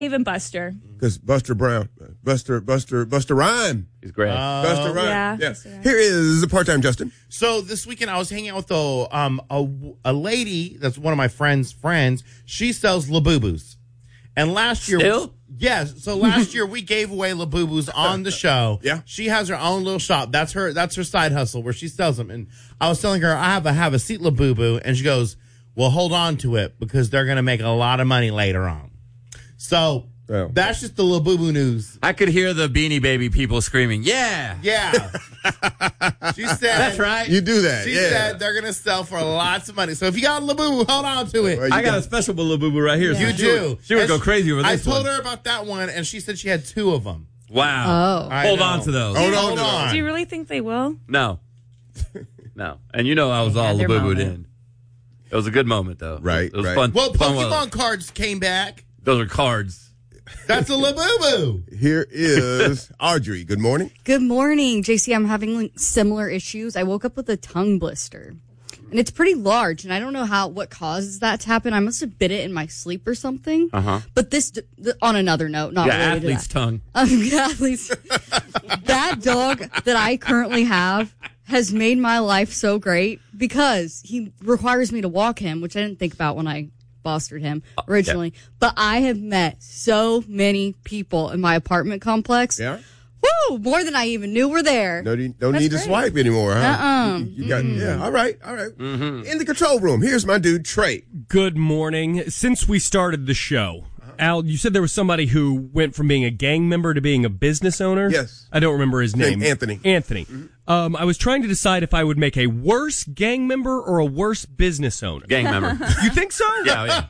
Even Buster. Because Buster Rhyme. He's great. Buster Rhyme. Yeah. Yes. Here is the part-time Justin. So this weekend I was hanging out with a lady that's one of my friends. She sells Labubus. And last year... Still? Yes. So last year we gave away Labubus on the show. Yeah. She has her own little shop. That's her side hustle where she sells them. And I was telling her I have a seat Labubu, and she goes, "Well, hold on to it because they're going to make a lot of money later on." So that's just the Labubu news. I could hear the Beanie Baby people screaming, "Yeah, Yeah. She said that's right." You do that. She said they're going to sell for lots of money. So if you got a Labubu, hold on to it. Well, I got a special Labubu right here. Yeah. You do. She would And go crazy over this I told one. her about that one, and she said she had 2 of them. Wow. Oh. Hold on to those. Hold on. Do you really think they will? No. No. And you know I was all had their Labubu'd moment. in. It was a good moment, though. Right, It was right. fun. Well, fun Pokemon cards came back. Those are cards. That's a Labubu. Here is Audrey. Good morning. Good morning, JC. I'm having similar issues. I woke up with a tongue blister, and it's pretty large, and I don't know what causes that to happen. I must have bit it in my sleep or something. But this, on another note, not Yeah, related athlete's to tongue. athlete's. That dog that I currently have has made my life so great because he requires me to walk him, which I didn't think about when I fostered him originally. But I have met so many people in my apartment complex. Yeah. Woo! More than I even knew were there. No, don't That's need to great. swipe anymore, huh? Uh-uh. You got, yeah. All right. In the control room, here's my dude, Trey. Good morning. Since we started the show, Al, you said there was somebody who went from being a gang member to being a business owner? Yes. I don't remember his name. Anthony. I was trying to decide if I would make a worse gang member or a worse business owner. Gang member. You think so? Yeah.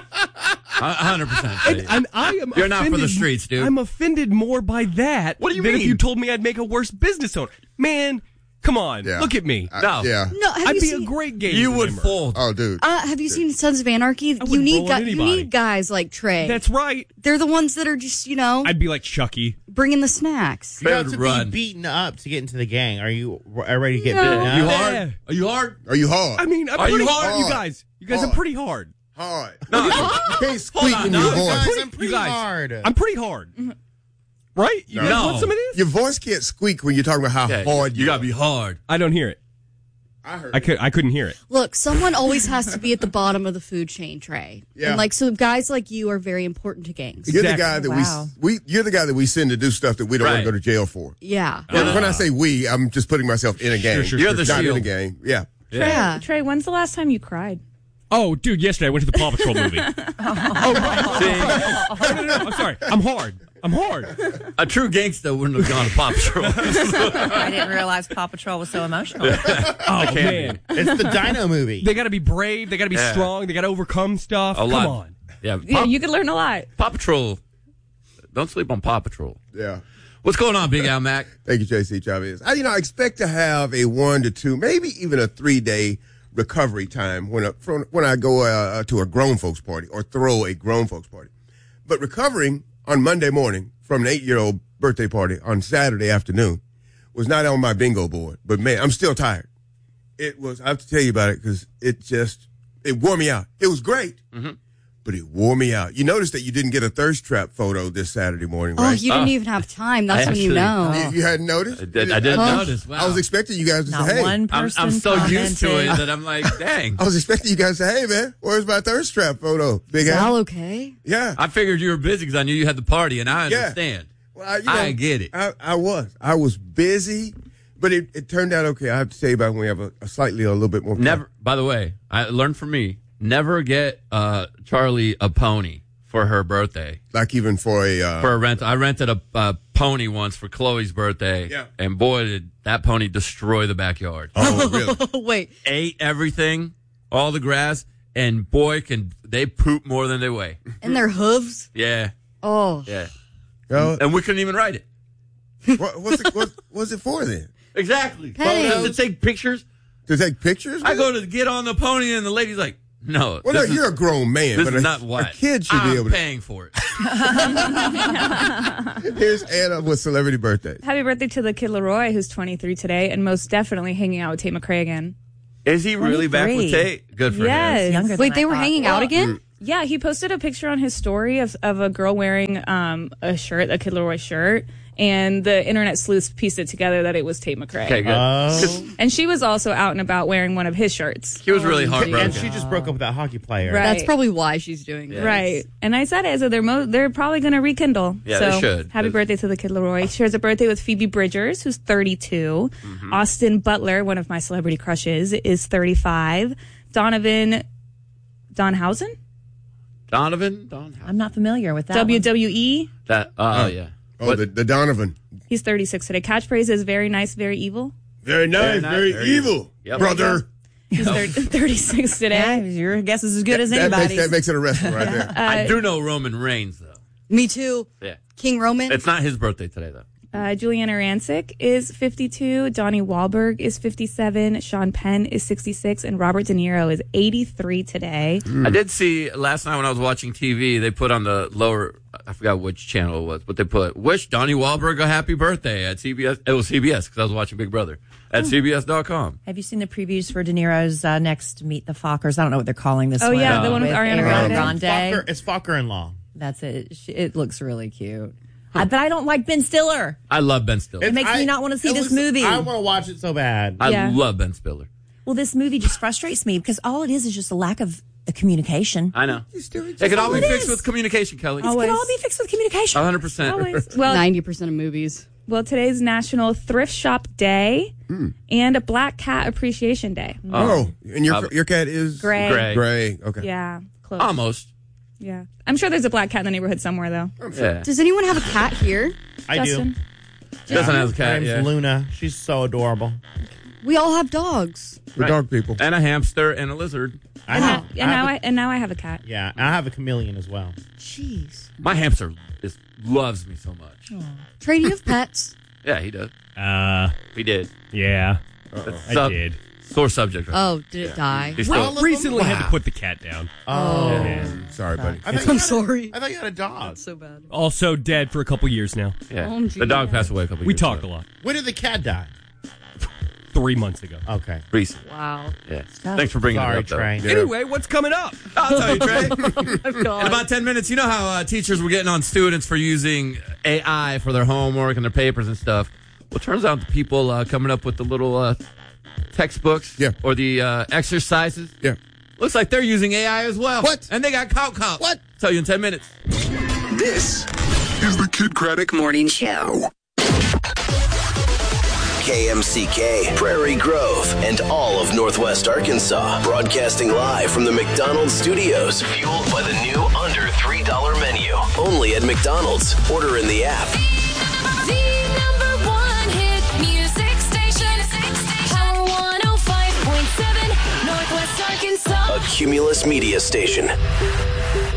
100%. I am You're not for the offended- streets, dude. I'm offended more by that What do you than if mean? you told me I'd make a worse business owner. Man, come on. Yeah. Look at me. No. Yeah. No, have I'd you be seen? a great gang You would member. fold. Oh, dude. Have you seen Sons of Anarchy? wouldn't You need roll on you anybody. need guys like Trey. That's right. They're the ones that are just I'd be like Chucky. bringing the snacks. You have Better to run. be beaten up to get into the gang. Are you ready to get No. beaten up? You hard? Yeah. Are you hard? Are you hard? I mean, I'm Are you pretty hard? You guys are Hard. pretty hard. Hard. No. You can't squeak on, in no. your Guys, voice. I'm pretty You guys, hard. I'm pretty hard. Right? You guys No. want some of this? Your voice can't squeak when you're talking about how Yeah, hard you gotta be hard. I don't hear it. I heard. I couldn't hear it. Look, someone always has to be at the bottom of the food chain, Trey. Yeah. And so guys like you are very important to gangs. You're the Exactly. guy that Wow. you're the guy that we send to do stuff that we don't want Right. to go to jail for. Yeah. When I say we, I'm just putting myself in a gang. Sure, You're the Not in a shield. gang. Yeah. Yeah. Trey, when's the last time you cried? Oh, dude, yesterday I went to the Paw Patrol movie. Oh, right. No. I'm sorry. I'm hard. A true gangster wouldn't have gone to Paw Patrol. I didn't realize Paw Patrol was so emotional. Oh, man. It's the Dino movie. They got to be brave. They got to be Yeah. strong. They got to overcome stuff. A lot. Come on. Yeah. Yeah, you could learn a lot. Paw Patrol. Don't sleep on Paw Patrol. Yeah. What's going on, Big Al Mac? Thank you, JC Chavez. I expect to have a 1 to 2, maybe even a 3-day recovery time when I go to a grown folks party or throw a grown folks party. But recovering on Monday morning from an 8-year-old birthday party on Saturday afternoon was not on my bingo board. But man, I'm still tired. It was. I have to tell you about it because it wore me out. It was great. But it wore me out. You noticed that you didn't get a thirst trap photo this Saturday morning, Oh, right? you didn't even have time. That's when you actually- know. You hadn't noticed? I didn't notice. Wow. I was expecting you guys to Not say, hey. one I'm person so used to commented. it that I'm like, dang. I was expecting you guys to say, hey, man, where's my thirst trap photo? Big Is Al Al? okay? Yeah. I figured you were busy because I knew you had the party, and I Yeah. understand. Well, I get it. I was busy, but it turned out okay. I have to tell you about when we have a little bit more time. Never. By the way, I learned from me. Never get Charlie a pony for her birthday. Like even for a... For a rent, I rented a pony once for Chloe's birthday. Yeah. And boy, did that pony destroy the backyard. oh, really? Wait. Ate everything, all the grass, and boy, can they poop more than they weigh. And their hooves? Yeah, Oh. yeah. Oh, And we couldn't even ride it. what's it for then? Exactly. Hey. To take pictures. To take pictures? I with go it? to get on the pony, and the lady's like, "No, Well, no, this is- you're a grown man, this but is a, not what a kid should be I'm able to. paying for it." Here's Anna with celebrity birthdays. Happy birthday to the kid Leroy, who's 23 today, and most definitely hanging out with Tate McRae again. Is he really back with 23. Tate? Good for Yes. him. Younger than Wait, I they were thought. hanging out again? Yeah, he posted a picture on his story of a girl wearing a shirt, a Kid Leroy shirt, and the internet sleuths pieced it together that it was Tate McRae. Okay, good. And she was also out and about wearing one of his shirts. He was really heartbroken. And she just broke up with that hockey player. Right. That's probably why she's doing this. Right. And I said it, so they're probably going to rekindle. Yeah, so they should. Happy birthday to the Kid Leroy. She shares a birthday with Phoebe Bridgers, who's 32. Austin Butler, one of my celebrity crushes, is 35. Donovan Donhausen? I'm not familiar with that. WWE. That. Yeah. Oh, the Donovan. He's 36 today. Catchphrase is very nice, very evil. Very nice, very evil, Yep. brother. He's 36 today. Yeah, your guess is as good as That anybody's. makes it a wrestler right there. I do know Roman Reigns, though. Me too. Yeah. King Roman. It's not his birthday today, though. Juliana Rancic is 52. Donnie Wahlberg is 57. Sean Penn is 66. And Robert De Niro is 83 today. I did see last night when I was watching TV, they put on the lower, I forgot which channel it was, but they put, wish Donnie Wahlberg a happy birthday at CBS. It was CBS because I was watching Big Brother at CBS.com. Have you seen the previews for De Niro's next Meet the Fockers? I don't know what they're calling this Oh, one. yeah, the one with Ariana Grande. Grande. It's Fokker-in-law. That's it. It looks really cute. But I don't like Ben Stiller. I love Ben Stiller. It makes me not want to see this movie. I want to watch it so bad. I Yeah. love Ben Stiller. Well, this movie just frustrates me because all it is just a lack of the communication. I know. It can all be fixed with communication, Kelly. It can all be fixed with communication. 100%. Always. Well, 90% of movies. well, today's National Thrift Shop Day and a Black Cat Appreciation Day. Oh, and your cat is Gray. Gray. Okay. Yeah, close. Almost. Yeah. I'm sure there's a black cat in the neighborhood somewhere, though. Yeah. Does anyone have a cat here? I Justin. do. She doesn't have a Her cat, name's yeah. Luna. She's so adorable. We all have dogs. The dog people. And a hamster and a lizard. I have, And now I have a cat. yeah, I have a chameleon as well. Jeez. My hamster loves me so much. Trey, do you have pets? Yeah, he does. He did. Yeah. That's I did. Sore subject. Right? Oh, did it die? He's still, Recently had to put the cat down. Oh. Sorry, buddy. I'm sorry. I thought you had a dog. So bad. Also dead for a couple years now. yeah. OMG. The dog passed away a couple We years talked ago. a lot. When did the cat die? 3 months ago. Okay. Recently. Wow. Yeah. Thanks for bringing Sorry, it up, though. Trey. Yeah. Anyway, what's coming up? I'll tell you, Trey. Oh, God. In about 10 minutes, you know how teachers were getting on students for using AI for their homework and their papers and stuff? Well, it turns out the people coming up with the little textbooks or the exercises, Yeah. looks like they're using AI as well. What? And they got caught. What? Tell you in 10 minutes. This is the Kid Craddock Morning Show. KMCK, Prairie Grove, and all of Northwest Arkansas. Broadcasting live from the McDonald's studios. Fueled by the new under $3 menu. Only at McDonald's. Order in the app. The number one hit music station. Power 105.7, Northwest Arkansas. A Cumulus Media Station.